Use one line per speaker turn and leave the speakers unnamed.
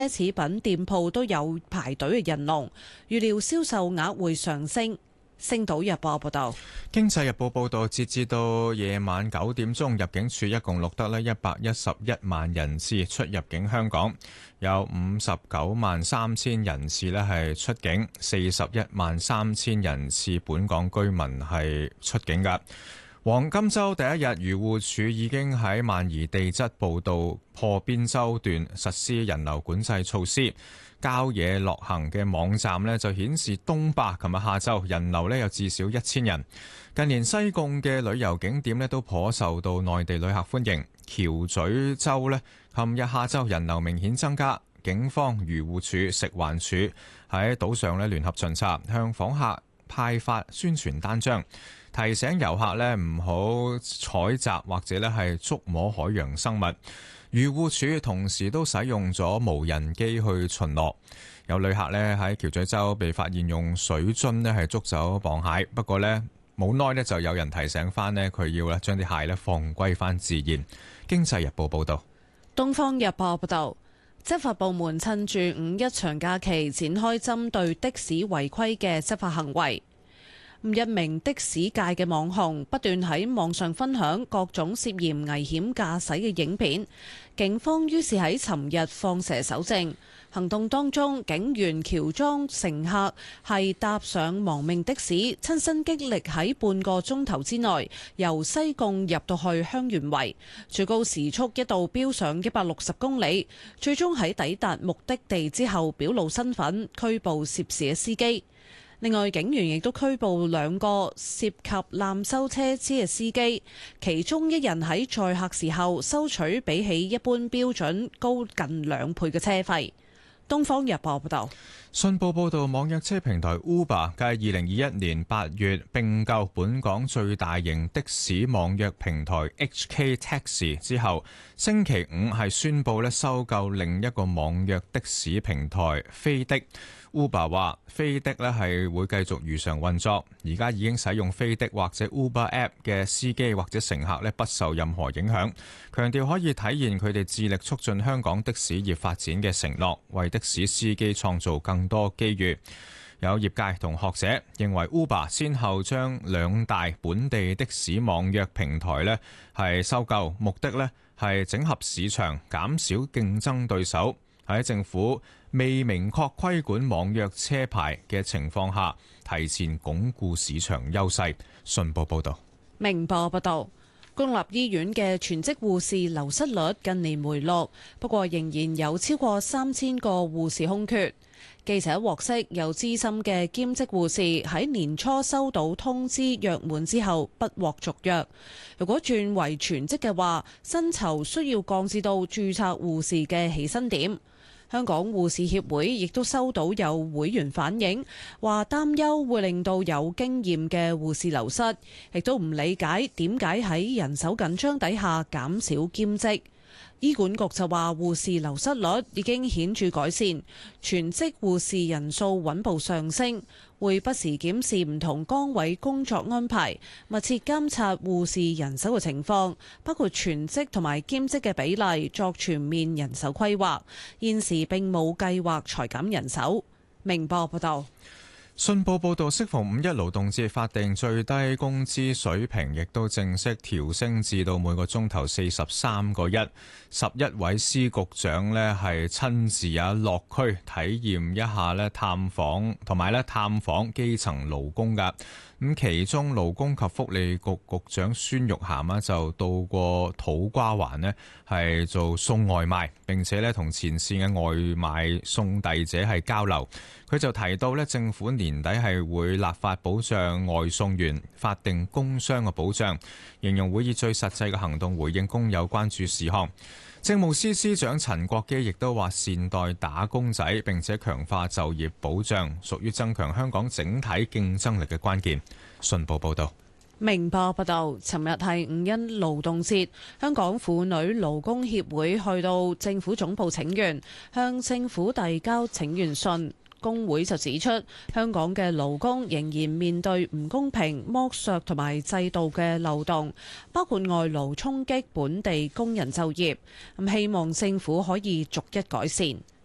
奢侈品店鋪都有排隊嘅人龍，預料銷售額會上升。星島日報報道。
經濟日報報道，截至到夜晚9點鐘，入境處一共錄得111萬人次出入境香港，有59萬3千人次係出境，41萬3千人次本港居民係出境㗎。黃金週第一日，漁護署已經喺萬宜地質步道破邊洲段實施人流管制措施。郊野樂行嘅網站就顯示，東壩琴日下晝人流有至少1000人。近年西貢嘅旅遊景點都頗受到內地旅客歡迎。橋咀洲琴日下晝人流明顯增加，警方、漁護署、食環署喺島上聯合巡查，向訪客派發宣傳單張，提醒遊客唔好採集或者係觸摸海洋生物。漁護署同時都使用咗無人機去巡邏，有旅客喺橋咀洲被發現用水樽係捉走螃蟹，不過冇耐就有人提醒翻佢要將啲蟹放歸翻自然。經濟日報報道。
東方日報報道，執法部門趁住五一長假期展開針對的士違規嘅執法行為。一名的士界嘅網紅不斷喺網上分享各種涉嫌危險駕駛嘅影片，警方於是喺尋日放蛇搜證。行動當中，警員喬裝乘客係搭上亡命的士，親身經歷喺半個鐘頭之內由西貢入到去香園圍，最高時速一度飆上160公里，最終喺抵達目的地之後表露身份，拘捕涉事嘅司機。另外，警員亦都拘捕2個涉及濫收車資嘅司機，其中一人喺載客時候收取比起一般標準高近2倍嘅車費。東方日報報道。
信報報導，網約車平台 Uber 繼2021年8月併購本港最大型的士網約平台 HK Taxi 之後，星期五係宣布收購另一個網約的士平台飛的。Uber 話飛的係會繼續如常運作，而家已經使用飛的或者 Uber App 嘅司機或者乘客不受任何影響，強調可以體現佢哋致力促進香港的士業發展嘅承諾，為的士司機創造更多機遇。有業界同學者認為 Uber 先後將2大本地的士網約平台係收購，目的係整合市場，減少競爭對手。喺政府未明確規管網約車牌嘅情況下，提前鞏固市場優勢。信報報道。
明報報道，公立醫院嘅全職護士流失率近年回落，不過仍然有超過3000個護士空缺。記者獲悉，有資深嘅兼職護士喺年初收到通知約滿之後不獲續約，如果轉為全職嘅話，薪酬需要降至到註冊護士嘅起薪點。香港護士協會亦都收到有會員反映，話擔憂會令到有經驗嘅護士流失，亦都唔理解點解喺人手緊張底下減少兼職。醫管局就話護士流失率已經顯著改善，全職護士人數穩步上升，會不時檢視唔同崗位工作安排，密切監察護士人手嘅情況，包括全職同埋兼職嘅比例，作全面人手規劃。現時並冇計劃裁減人手。明報報道。
信報報導，適逢五一勞動節，法定最低工資水平亦都正式調升至到每個鐘頭43個1。11位司局長係親自落區體驗一下探訪同埋探訪基層勞工㗎。咁其中勞工及福利局局長孫玉菡就到過土瓜灣係做送外賣，並且同前線嘅外賣送遞者係交流。佢就提到政府年底係會立法保障外送員法定工傷嘅保障，形容會以最實際嘅行動回應工友關注事項。政務司司長陳國基亦都話善待打工仔，並且強化就業保障，屬於增強香港整體競爭力嘅關鍵。信報報道。
明報報道，尋日係五一勞動節，香港婦女勞工協會去到政府總部請願，向政府遞交請願信。工會就指出，香港嘅勞工仍然面對唔公平、剝削同埋制度嘅漏洞，包括外勞衝擊本地工人就業。希望政府可以逐一改善。